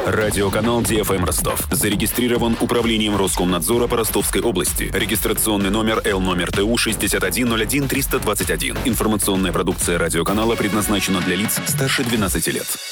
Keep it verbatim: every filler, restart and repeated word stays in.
Радиоканал Ди Эф Эм Ростов зарегистрирован управлением Роскомнадзора по Ростовской области. Регистрационный номер Л номер Т У шестьдесят один ноль один триста двадцать один. Информационная продукция радиоканала предназначена для лиц старше двенадцати лет.